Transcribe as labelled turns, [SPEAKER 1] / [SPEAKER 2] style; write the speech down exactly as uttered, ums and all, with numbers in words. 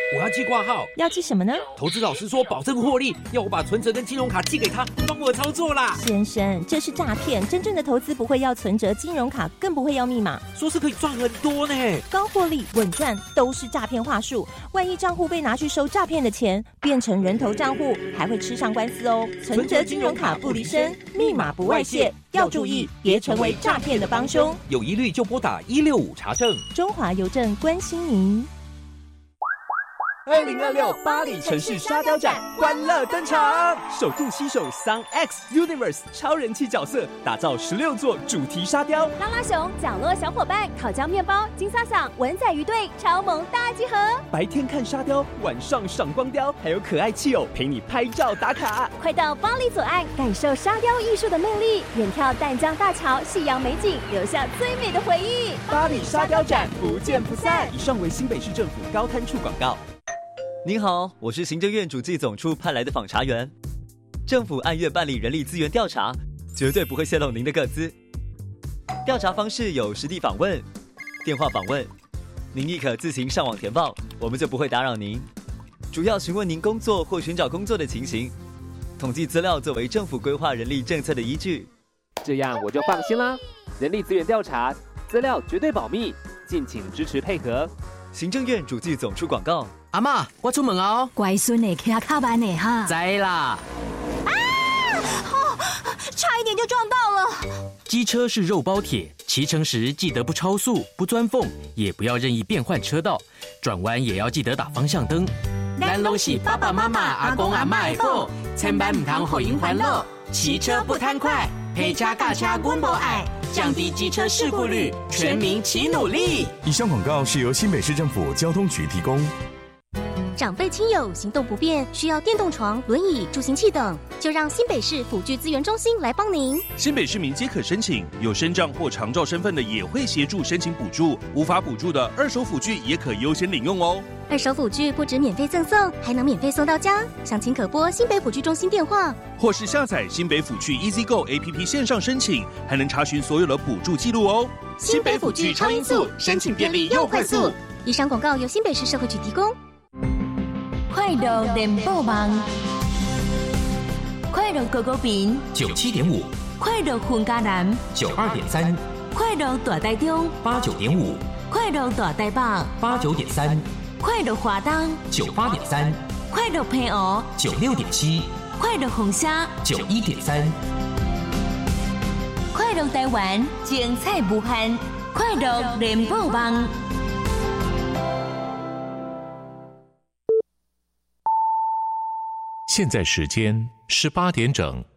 [SPEAKER 1] 我要寄挂号。
[SPEAKER 2] 要寄什么呢？
[SPEAKER 1] 投资老师说保证获利，要我把存折跟金融卡寄给他，帮我操作啦。
[SPEAKER 2] 先生，这是诈骗，真正的投资不会要存折、金融卡，更不会要密码。
[SPEAKER 1] 说是可以赚很多呢，
[SPEAKER 2] 高获利、稳赚都是诈骗话术。万一账户被拿去收诈骗的钱，变成人头账户，还会吃上官司哦。存折、金融卡不离身，密码不外泄，要注意，别成为诈骗的帮凶。
[SPEAKER 1] 有疑虑就拨打一六五查证。
[SPEAKER 2] 中华邮政关心您。
[SPEAKER 3] 二零二六巴黎城市沙雕展欢乐登场，首度携手桑 X Universe 超人气角色，打造十六座主题沙雕。
[SPEAKER 4] 拉拉熊、角落小伙伴、烤焦面包、金萨桑、文仔鱼队超萌大集合。
[SPEAKER 3] 白天看沙雕，晚上赏光雕，还有可爱气友陪你拍照打卡。
[SPEAKER 4] 快到巴黎左岸，感受沙雕艺术的魅力，远眺淡江大桥、夕阳美景，留下最美的回忆。
[SPEAKER 3] 巴黎沙雕展不见不散。以上为新北市政府高滩处广告。
[SPEAKER 5] 您好，我是行政院主计总处派来的访查员。政府按月办理人力资源调查，绝对不会泄露您的个资。调查方式有实地访问、电话访问，您亦可自行上网填报，我们就不会打扰您。主要询问您工作或寻找工作的情形，统计资料作为政府规划人力政策的依据。
[SPEAKER 6] 这样我就放心啦。人力资源调查资料绝对保密，敬请支持配合。
[SPEAKER 5] 行政院主计总处广告。
[SPEAKER 1] 阿嬷，我出门啊、哦！
[SPEAKER 7] 乖孙的骑卡慢的哈。
[SPEAKER 1] 知啦。
[SPEAKER 7] 啊！哦，差一点就撞到了。
[SPEAKER 8] 机车是肉包铁，骑乘时记得不超速、不钻缝，也不要任意变换车道，转弯也要记得打方向灯。咱拢是爸爸妈妈、阿公阿嬷的宝，千万唔通互因烦恼。骑车不贪快，陪车驾车阮无爱，降低机车事故率，全民齐努力。
[SPEAKER 9] 以上广告是由新北市政府交通局提供。
[SPEAKER 10] 长辈亲友行动不便，需要电动床、轮椅、助行器等，就让新北市辅具资源中心来帮您。
[SPEAKER 11] 新北市民皆可申请，有身障或长照身份的也会协助申请补助，无法补助的二手辅具也可优先领用哦。
[SPEAKER 10] 二手辅具不止免费赠送，还能免费送到家。详情可拨新北辅具中心电话，
[SPEAKER 11] 或是下载新北辅具 EasyGo A P P 线上申请，还能查询所有的补助记录哦。
[SPEAKER 10] 新北辅具超音速，申请便利又快速。以上广告由新北市社会局提供。
[SPEAKER 7] 快乐联播网，快乐狗狗饼
[SPEAKER 8] 九七点五，
[SPEAKER 7] 快乐混家南
[SPEAKER 8] 九二点三，
[SPEAKER 7] 快乐大台中
[SPEAKER 8] 八九点五，
[SPEAKER 7] 快乐大台北
[SPEAKER 8] 八九点三，
[SPEAKER 7] 快乐华东
[SPEAKER 8] 九八点三，
[SPEAKER 7] 快乐平湖
[SPEAKER 8] 九六点七，
[SPEAKER 7] 快乐红虾
[SPEAKER 8] 九一点三，
[SPEAKER 7] 快乐台湾精彩无限，快乐联播网。
[SPEAKER 12] 现在时间十八点整。